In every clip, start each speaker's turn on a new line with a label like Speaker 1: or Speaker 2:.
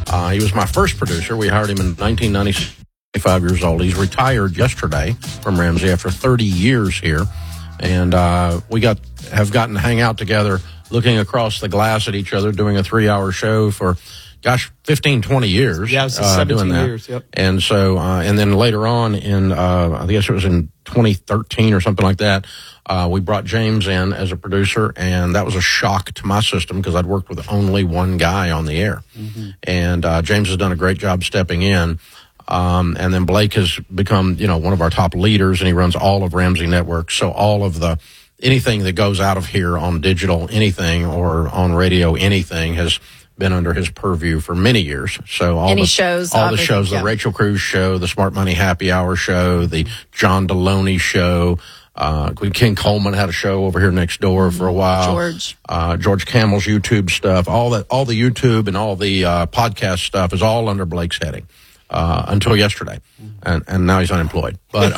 Speaker 1: He was my first producer. We hired him in 1996. 25 years old. He's retired yesterday from Ramsey after 30 years here. And we have gotten to hang out together, looking across the glass at each other, doing a 3-hour show for, 15, 20 years.
Speaker 2: Yeah, it was 17
Speaker 1: doing that.
Speaker 2: years, yep.
Speaker 1: And so, and then later on in, I guess it was in 2013 or something like that, we brought James in as a producer, and that was a shock to my system because I'd worked with only one guy on the air. Mm-hmm. And James has done a great job stepping in. And then Blake has become, one of our top leaders, and he runs all of Ramsey Network. So all of anything that goes out of here on digital anything or on radio anything has been under his purview for many years. So all the shows, the Rachel Cruz show, the Smart Money Happy Hour show, the John Deloney show. Ken Coleman had a show over here next door for a while. George Camel's YouTube stuff, all the YouTube and all the podcast stuff is all under Blake's heading. Until yesterday, and now he's unemployed. But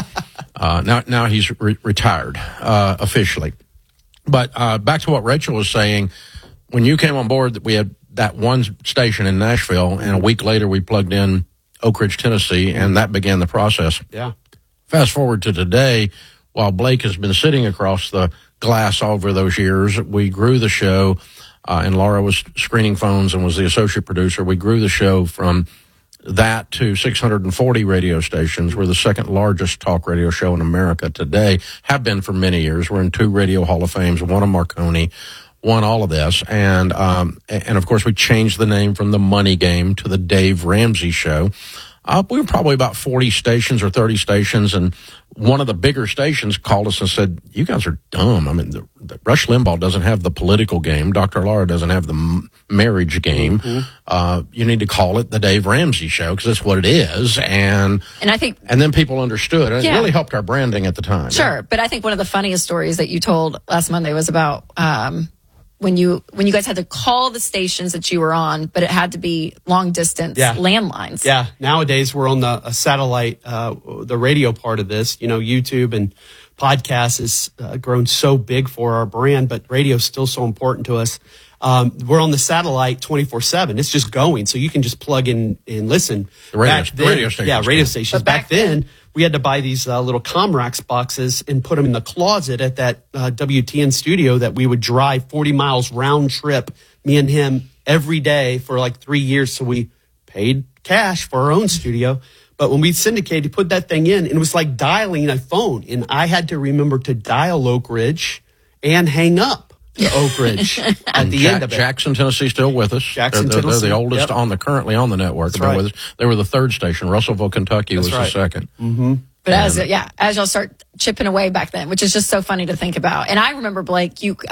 Speaker 1: now he's retired officially. But back to what Rachel was saying, when you came on board, we had that one station in Nashville, and a week later we plugged in Oak Ridge, Tennessee, and that began the process.
Speaker 2: Yeah.
Speaker 1: Fast forward to today, while Blake has been sitting across the glass over those years, we grew the show, and Laura was screening phones and was the associate producer. We grew the show from that to 640 radio stations. We're the second largest talk radio show in America today, have been for many years. We're in 2 Radio Hall of Fames, one in Marconi, one all of this. And of course, we changed the name from The Money Game to The Dave Ramsey Show. We were probably about 40 stations or 30 stations, and one of the bigger stations called us and said, "You guys are dumb. I mean, the Rush Limbaugh doesn't have the political game. Dr. Laura doesn't have the marriage game. Mm-hmm. You need to call it The Dave Ramsey Show because that's what it is." And I think, and then people understood, and it really helped our branding at the time.
Speaker 3: Sure, but I think one of the funniest stories that you told last Monday was about when you guys had to call the stations that you were on, but it had to be long distance landlines.
Speaker 2: Yeah. Nowadays we're on the satellite, the radio part of this. YouTube and podcasts has grown so big for our brand, but radio is still so important to us. We're on the satellite 24/7. It's just going, so you can just plug in and listen.
Speaker 1: The radio stations.
Speaker 2: Yeah, radio stations. Back then, we had to buy these little Comrax boxes and put them in the closet at that WTN studio that we would drive 40 miles round trip, me and him, every day for like 3 years. So we paid cash for our own studio. But when we syndicated, you put that thing in, and it was like dialing a phone. And I had to remember to dial Oak Ridge and hang up to Oak Ridge at the end of it.
Speaker 1: Jackson, Tennessee, still with us.
Speaker 2: Jackson,
Speaker 1: they're
Speaker 2: Tennessee.
Speaker 1: the oldest currently on the network.
Speaker 2: That's right.
Speaker 1: With us. They were the third station. Russellville, Kentucky was the second.
Speaker 2: Mm-hmm.
Speaker 3: But as y'all start chipping away back then, which is just so funny to think about. And I remember, Blake,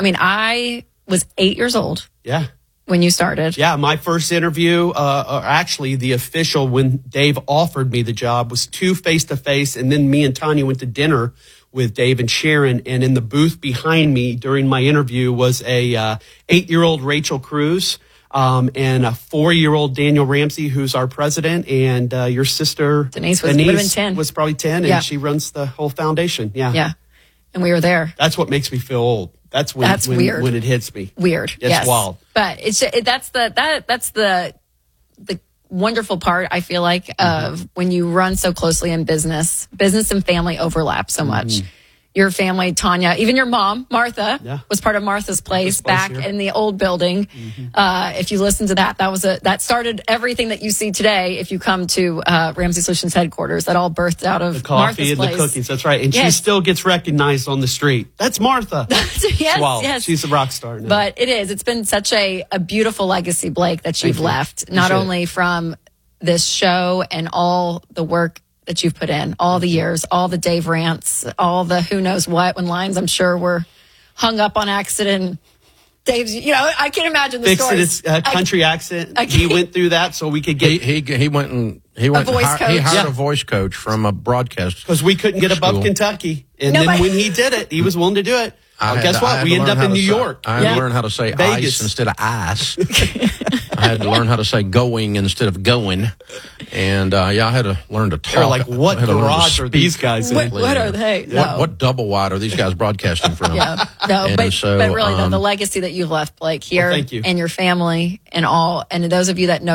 Speaker 3: I was 8 years old.
Speaker 2: Yeah.
Speaker 3: When you started.
Speaker 2: Yeah, my first interview, actually the official, when Dave offered me the job, was 2 face-to-face, and then me and Tanya went to dinner with Dave and Sharon, and in the booth behind me during my interview was a 8-year-old Rachel Cruz and a 4-year-old Daniel Ramsey, who's our president, and your sister
Speaker 3: Denise would have been 10.
Speaker 2: Was probably 10, and she runs the whole foundation. Yeah,
Speaker 3: and we were there.
Speaker 2: That's what makes me feel old. That's weird. When it hits me.
Speaker 3: Weird.
Speaker 2: It's wild.
Speaker 3: But that's the wonderful part, I feel like, of when you run so closely in business and family overlap so much. Your family, Tanya, even your mom, Martha, was part of Martha's Place back in the old building. If you listen to that started everything that you see today. If you come to Ramsey Solutions headquarters, that all birthed out of
Speaker 2: the coffee
Speaker 3: Martha's
Speaker 2: and
Speaker 3: Place.
Speaker 2: The cookies. That's right. And she still gets recognized on the street. That's Martha.
Speaker 3: Yes.
Speaker 2: She's a rock star now.
Speaker 3: But it is. It's been such a beautiful legacy, Blake, that you've left. Not only from this show and all the work that you've put in, all the years, all the Dave rants, all the who knows what, when lines I'm sure were hung up on accident. Dave's, I can't imagine the story.
Speaker 2: Fixed his country accent. He went through that so we could get.
Speaker 1: He went he hired a voice coach from a broadcast
Speaker 2: because we couldn't get above Kentucky, and then when he did it, he was willing to do it. Guess what? We ended up in New York.
Speaker 1: I had to learn how to say ice instead of ice. I had to learn how to say going instead of going. And, I had to learn to talk.
Speaker 2: They're like, what garage are these guys in?
Speaker 3: What are they?
Speaker 1: What double wide are these guys broadcasting from?
Speaker 3: But really, the legacy that you've left, Blake, here
Speaker 2: thank you.
Speaker 3: And your family and all, and those of you that know